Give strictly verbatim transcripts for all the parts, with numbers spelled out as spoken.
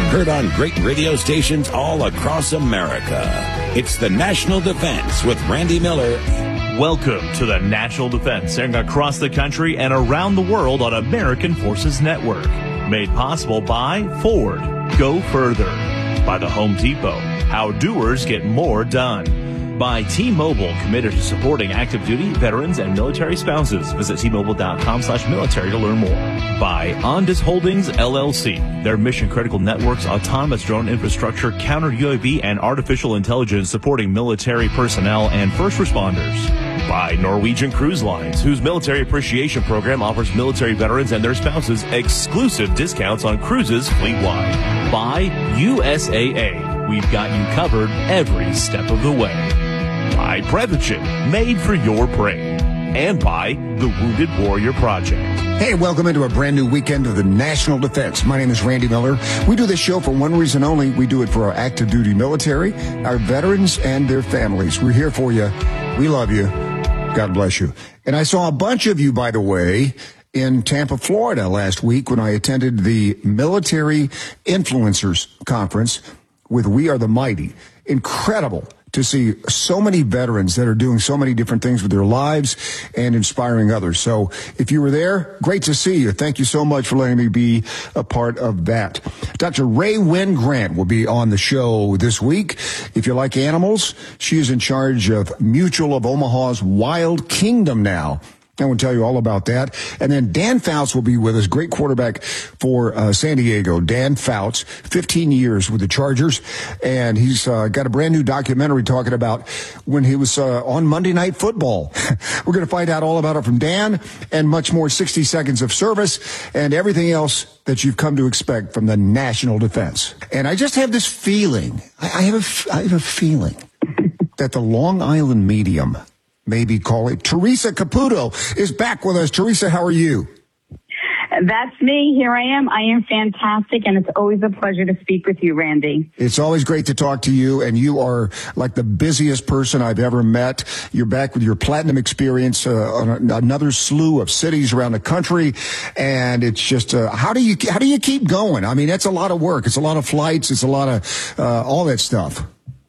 Heard on great radio stations all across America. It's the National Defense with Randy Miller. Welcome to the National Defense, airing across the country and around the world on American Forces Network. Made possible by Ford. Go further. By the Home Depot. How doers get more done. By T-Mobile, committed to supporting active duty, veterans, and military spouses. Visit T-Mobile.com slash military to learn more. By Ondas Holdings, L L C. Their mission-critical networks, autonomous drone infrastructure, counter-U A V, and artificial intelligence supporting military personnel and first responders. By Norwegian Cruise Lines, whose military appreciation program offers military veterans and their spouses exclusive discounts on cruises fleet-wide. By U S A A. We've got you covered every step of the way. By Prevagen, made for your brain. And by the Wounded Warrior Project. Hey, welcome into a brand new weekend of the National Defense. My name is Randy Miller. We do this show for one reason only. We do it for our active duty military, our veterans, and their families. We're here for you. We love you. God bless you. And I saw a bunch of you, by the way, in Tampa, Florida last week when I attended the Military Influencers Conference with We Are the Mighty. Incredible to see so many veterans that are doing so many different things with their lives and inspiring others. So if you were there, great to see you. Thank you so much for letting me be a part of that. Doctor Rae Wynn Grant will be on the show this week. If you like animals, she is in charge of Mutual of Omaha's Wild Kingdom now. I will tell you all about that. And then Dan Fouts will be with us, great quarterback for uh, San Diego. Dan Fouts, fifteen years with the Chargers. And he's uh, got a brand new documentary talking about when he was uh, on Monday Night Football. We're going to find out all about it from Dan and much more, sixty seconds of service and everything else that you've come to expect from the National Defense. And I just have this feeling, I, I, have, a, I have a feeling that the Long Island medium, maybe call it, Teresa Caputo is back with us. Teresa, how are you? That's me. Here I am. I am fantastic, and it's always a pleasure to speak with you, Randy. It's always great to talk to you, and you are like the busiest person I've ever met. You're back with your platinum experience uh, on another slew of cities around the country, and it's just uh, how do you how do you keep going? I mean, that's a lot of work. It's a lot of flights. It's a lot of uh, all that stuff.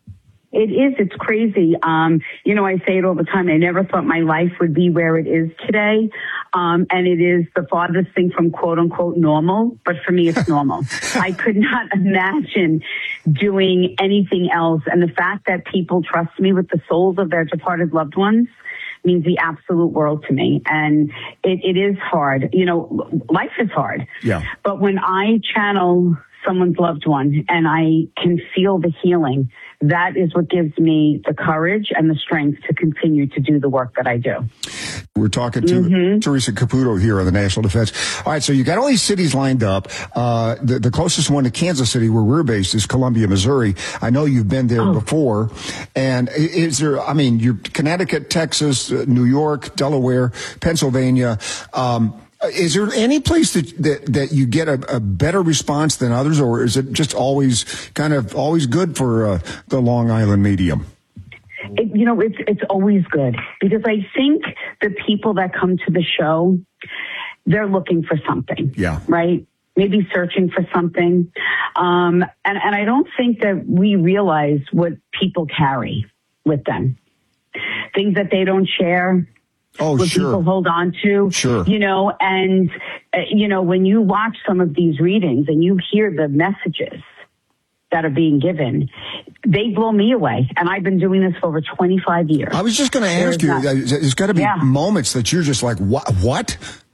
It is. It's crazy. Um, you know, I say it all the time. I never thought my life would be where it is today. Um, and it is the farthest thing from quote unquote normal. But for me, it's normal. I could not imagine doing anything else. And the fact that people trust me with the souls of their departed loved ones means the absolute world to me. And it, it is hard. You know, life is hard. Yeah. But when I channel someone's loved one and I can feel the healing, that is what gives me the courage and the strength to continue to do the work that I do. We're talking to mm-hmm. Teresa Caputo here on the National Defense. All right, so you got all these cities lined up. Uh, the, the closest one to Kansas City, where we're based, is Columbia, Missouri. I know you've been there oh. before. And is there, I mean, you're Connecticut, Texas, New York, Delaware, Pennsylvania. Um, Is there any place that, that, that you get a, a better response than others, or is it just always kind of always good for uh, the Long Island medium? It, you know, it's it's always good because I think the people that come to the show, they're looking for something. Yeah. Right? Maybe searching for something. Um, and, and I don't think that we realize what people carry with them. Things that they don't share. Oh, what sure. people hold on to, sure. you know, and, uh, you know, when you watch some of these readings and you hear the messages that are being given, they blow me away. And I've been doing this for over twenty-five years. I was just going to ask you, not, there's got to be yeah. moments that you're just like, what? What?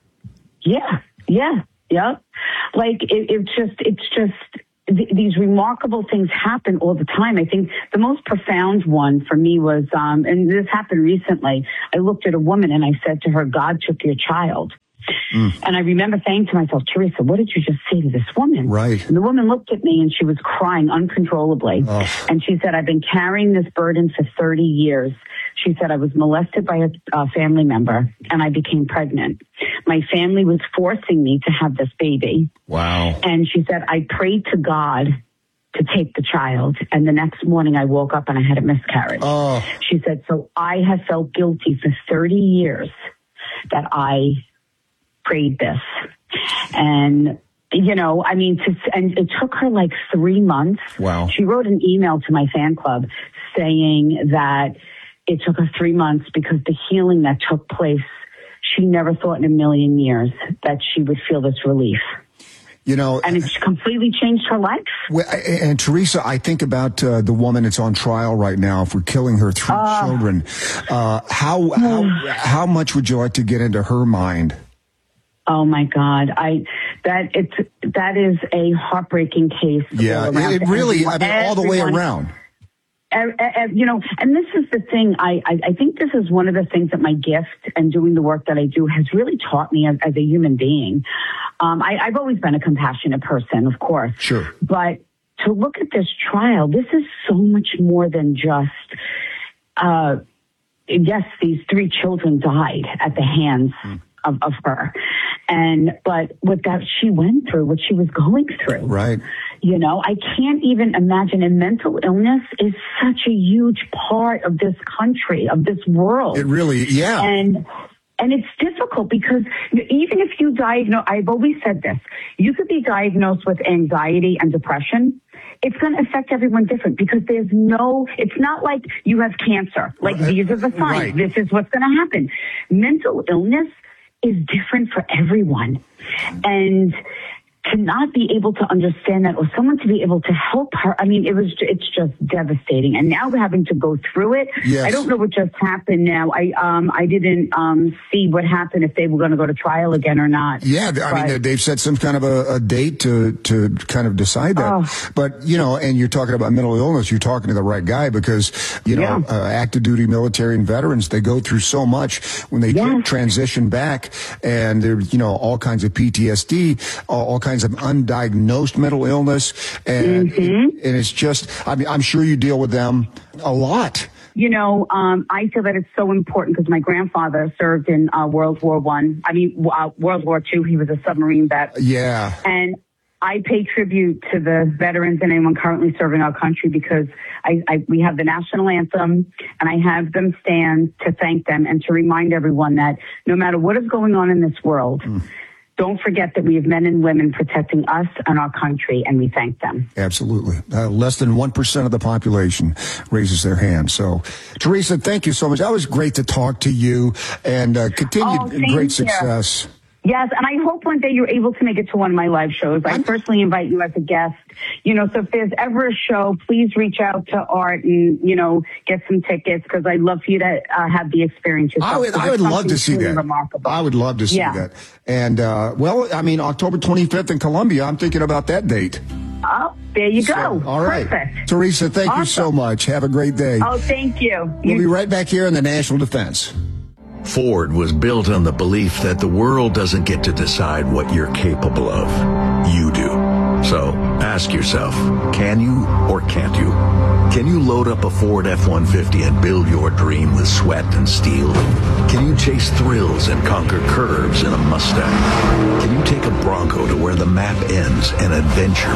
Yeah, yeah, yeah. Like, it, it's just, it's just, th- these remarkable things happen all the time. I think the most profound one for me was, um, and this happened recently, I looked at a woman and I said to her, God took your child. Mm. And I remember saying to myself, Teresa, what did you just say to this woman? Right. And the woman looked at me and she was crying uncontrollably. Oh. And she said, I've been carrying this burden for thirty years. She said, I was molested by a, a family member and I became pregnant. My family was forcing me to have this baby. Wow. And she said, I prayed to God to take the child. And the next morning I woke up and I had a miscarriage. Oh. She said, so I have felt guilty for thirty years that I prayed this. And you know, I mean, to, and it took her like three months. Wow. She wrote an email to my fan club saying that it took her three months because the healing that took place, she never thought in a million years that she would feel this relief. You know, and it's completely changed her life. Well, and Teresa, I think about uh, the woman that's on trial right now for killing her three uh, children. Uh, how, how how much would you like to get into her mind? Oh my God, I that it's that is a heartbreaking case. Yeah, it, it really. I mean, all the way around. Uh, uh, you know, and this is the thing. I, I I think this is one of the things that my gift and doing the work that I do has really taught me as, as a human being. Um, I, I've always been a compassionate person, of course. Sure. But to look at this trial, this is so much more than just, uh, yes, these three children died at the hands mm. of, of her. And, but what that she went through, what she was going through. Right. You know, I can't even imagine. And mental illness is such a huge part of this country, of this world. It really, yeah. And, And it's difficult because even if you diagnose, I've always said this, you could be diagnosed with anxiety and depression. It's going to affect everyone different because there's no, it's not like you have cancer. Like Right. these are the signs. Right. This is what's going to happen. Mental illness is different for everyone. And to not be able to understand that or someone to be able to help her. I mean, it was, it's just devastating. And now we're having to go through it. Yes. I don't know what just happened now. I, um, I didn't, um, see what happened if they were going to go to trial again or not. Yeah. I but, mean, they've set some kind of a, a date to, to kind of decide that. Oh. But, you know, and you're talking about mental illness, you're talking to the right guy because, you know, Yeah. uh, active duty military and veterans, they go through so much when they Yes. transition back and there's, you know, all kinds of P T S D, all, all kinds of undiagnosed mental illness. And, Mm-hmm. and it's just, I mean, I'm sure you deal with them a lot. You know, um, I feel that it's so important because my grandfather served in uh, World War One. I. I mean, uh, World War Two. He was a submarine vet. Yeah. And I pay tribute to the veterans and anyone currently serving our country because I, I, we have the national anthem and I have them stand to thank them and to remind everyone that no matter what is going on in this world, mm. don't forget that we have men and women protecting us and our country, and we thank them. Absolutely. Uh, less than one percent of the population raises their hand. So, Teresa, thank you so much. That was great to talk to you, and uh, continued oh, great you. success. Yes, and I hope one day you're able to make it to one of my live shows. I personally invite you as a guest. You know, so if there's ever a show, please reach out to Art and, you know, get some tickets because I'd love for you to uh, have the experience yourself. I would, I would love to see that. Remarkable. I would love to see yeah. that. And, uh, well, I mean, October twenty-fifth in Columbia, I'm thinking about that date. Oh, there you so, go. All right. Perfect. Teresa, thank awesome. you so much. Have a great day. Oh, thank you. We'll be right back here in the National Defense. Ford was built on the belief that the world doesn't get to decide what you're capable of. You do. So ask yourself, can you or can't you? Can you load up a Ford F one fifty and build your dream with sweat and steel? Can you chase thrills and conquer curves in a Mustang? Can you take a Bronco to where the map ends and adventure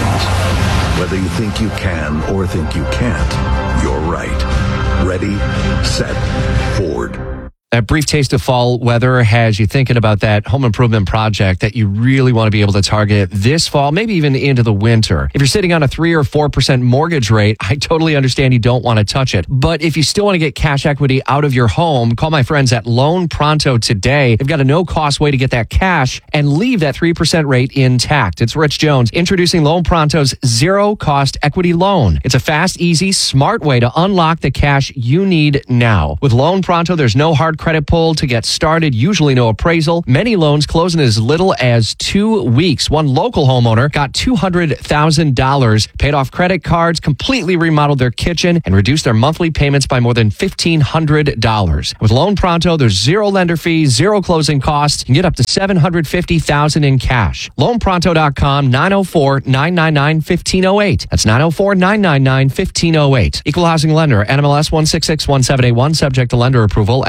begins? Whether you think you can or think you can't, you're right. Ready, set, Ford. That brief taste of fall weather has you thinking about that home improvement project that you really want to be able to target this fall, maybe even into the winter. If you're sitting on a three or four percent mortgage rate, I totally understand you don't want to touch it. But if you still want to get cash equity out of your home, call my friends at Loan Pronto today. They've got a no-cost way to get that cash and leave that three percent rate intact. It's Rich Jones introducing Loan Pronto's zero-cost equity loan. It's a fast, easy, smart way to unlock the cash you need now. With Loan Pronto, there's no hard credit pull to get started, usually no appraisal. Many loans close in as little as two weeks. One local homeowner got two hundred thousand dollars, paid off credit cards, completely remodeled their kitchen, and reduced their monthly payments by more than fifteen hundred dollars. With Loan Pronto, there's zero lender fees, zero closing costs. You can get up to seven hundred fifty thousand dollars in cash. loan pronto dot com, nine oh four, nine nine nine, one five oh eight. That's nine oh four, nine nine nine, one five oh eight. Equal housing lender, N M L S one six six one seven eight one, subject to lender approval, N M L S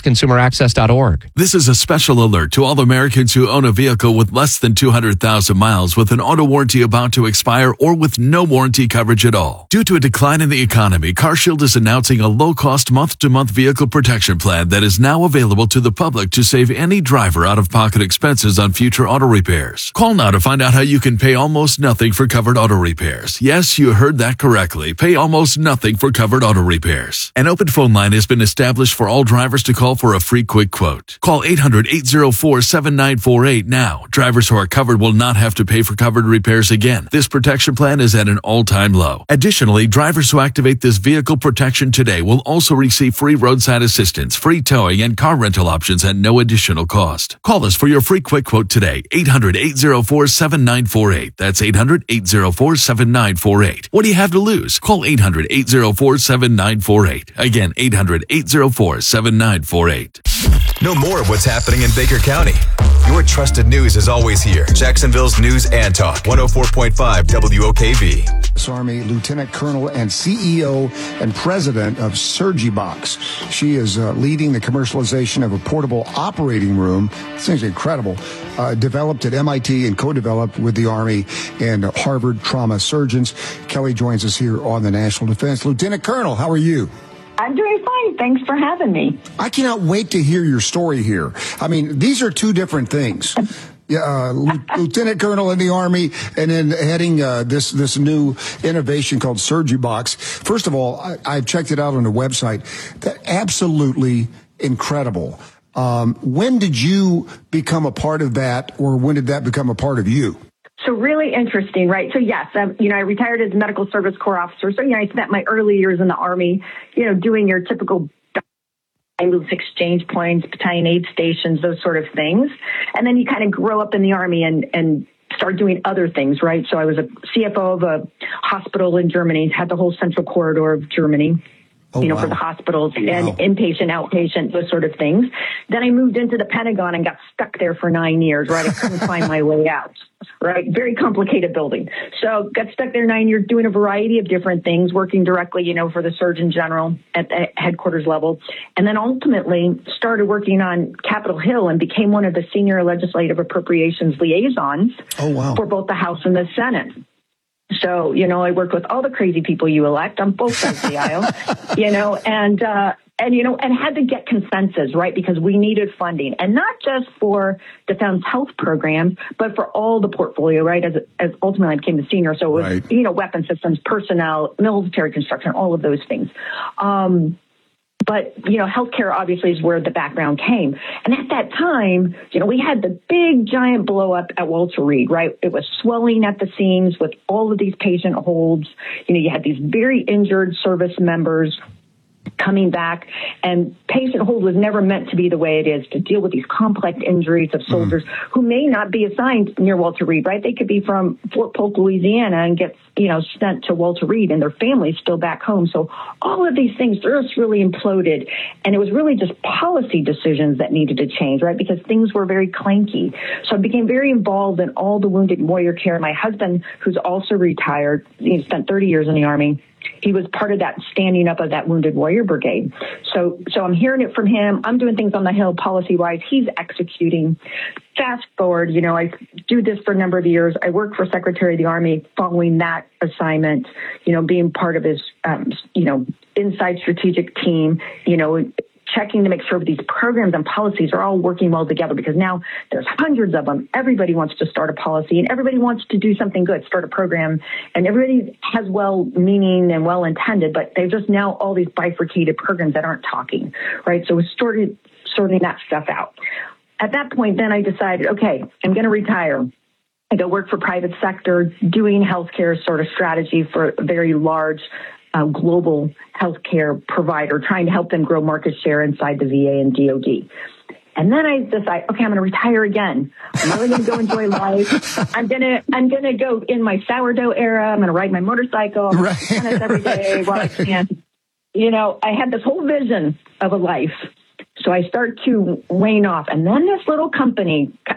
consumer access dot org. This is a special alert to all Americans who own a vehicle with less than two hundred thousand miles with an auto warranty about to expire or with no warranty coverage at all. Due to a decline in the economy, CarShield is announcing a low-cost month-to-month vehicle protection plan that is now available to the public to save any driver out-of-pocket expenses on future auto repairs. Call now to find out how you can pay almost nothing for covered auto repairs. Yes, you heard that correctly. Pay almost nothing for covered auto repairs. An open phone line has been established for all drivers to call for a free quick quote. Call eight hundred, eight oh four, seven nine four eight now. Drivers who are covered will not have to pay for covered repairs again. This protection plan is at an all-time low. Additionally, drivers who activate this vehicle protection today will also receive free roadside assistance, free towing, and car rental options at no additional cost. Call us for your free quick quote today. eight hundred, eight oh four, seven nine four eight. That's eight hundred, eight oh four, seven nine four eight. What do you have to lose? Call eight hundred, eight oh four, seven nine four eight. Again, eight hundred, eight oh four, seven nine four eight. Know more of what's happening in Baker County. Your trusted news is always here. Jacksonville's News and Talk, one oh four point five W O K V. U S Army Lieutenant Colonel and C E O and President of Surgibox. She is uh, leading the commercialization of a portable operating room. This thing's incredible. Uh, developed at M I T and co-developed with the Army and Harvard trauma surgeons. Kelly joins us here on the National Defense. Lieutenant Colonel, how are you? I'm doing fine. Thanks for having me. I cannot wait to hear your story here. I mean, these are two different things. Yeah, uh, Lieutenant Colonel in the Army, and then heading uh, this this new innovation called Surgibox. First of all, I, I've checked it out on the website. That absolutely incredible. Um, when did you become a part of that, or when did that become a part of you? So really interesting, right? So yes, um, you know, I retired as a medical service corps officer. So, you know, I spent my early years in the Army, you know, doing your typical ambulance exchange points, battalion aid stations, those sort of things. And then you kind of grow up in the Army and, and start doing other things, right? So I was a C F O of a hospital in Germany, had the whole central corridor of Germany. Oh, you know, wow. for the hospitals and wow. inpatient, outpatient, those sort of things. Then I moved into the Pentagon and got stuck there for nine years, right? I couldn't find my way out, right? Very complicated building. So got stuck there nine years doing a variety of different things, working directly, you know, for the Surgeon General at the headquarters level. And then ultimately started working on Capitol Hill and became one of the senior legislative appropriations liaisons oh, wow. for both the House and the Senate. So, you know, I worked with all the crazy people you elect on both sides of the aisle, you know, and, uh, and, you know, and had to get consensus, right? Because we needed funding, and not just for defense health programs, but for all the portfolio, right? As, as ultimately I became the senior. So it was, right. you know, weapon systems, personnel, military construction, all of those things. Um, But, you know, healthcare obviously is where the background came. And at that time, you know, we had the big giant blow up at Walter Reed, right? It was swelling at the seams with all of these patient holds. You know, you had these very injured service members coming back, and patient hold was never meant to be the way it is, to deal with these complex injuries of soldiers mm. who may not be assigned near Walter Reed, right? They could be from Fort Polk, Louisiana, and get, you know, sent to Walter Reed, and their family's still back home. So all of these things just really imploded, and it was really just policy decisions that needed to change, right? Because things were very clanky. So I became very involved in all the wounded warrior care. My husband, who's also retired, he spent thirty years in the Army. He was part of that standing up of that Wounded Warrior Brigade. So, so I'm hearing it from him. I'm doing things on the Hill policy-wise. He's executing. Fast forward, you know, I do this for a number of years. I work for Secretary of the Army following that assignment, you know, being part of his, um, you know, inside strategic team, you know, checking to make sure these programs and policies are all working well together, because now there's hundreds of them. Everybody wants to start a policy, and everybody wants to do something good, start a program, and everybody has well-meaning and well-intended, but there's just now all these bifurcated programs that aren't talking, right? So we started sorting that stuff out. At that point, then I decided, okay, I'm going to retire. I go work for private sector, doing healthcare sort of strategy for a very large Uh, global healthcare provider, trying to help them grow market share inside the V A and D O D. And then I decide, okay, I'm going to retire again. I'm really going to go enjoy life. I'm going to, I'm going to go in my sourdough era. I'm going to ride my motorcycle. I'm going to tennis every day while I can. You know, I had this whole vision of a life. So I start to wane off. And then this little company